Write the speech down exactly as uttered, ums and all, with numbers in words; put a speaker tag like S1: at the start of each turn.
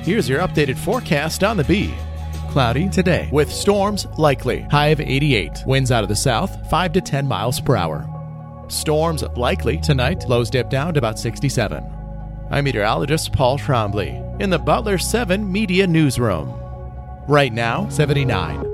S1: Here's your updated forecast on the Bee. Cloudy today with storms likely. High of eighty-eight. Winds out of the south, five to ten miles per hour. Storms likely tonight. Lows dip down to about sixty-seven. I'm meteorologist Paul Trombley in the Butler seven Media Newsroom. Right now, seventy-nine.